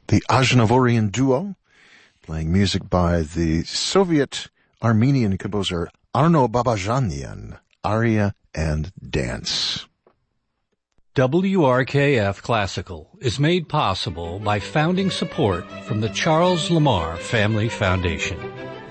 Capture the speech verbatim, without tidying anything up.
the Aznavourian duo, playing music by the Soviet-Armenian composer Arno Babajanian, Aria and Dance. W R K F Classical is made possible by founding support from the Charles Lamar Family Foundation.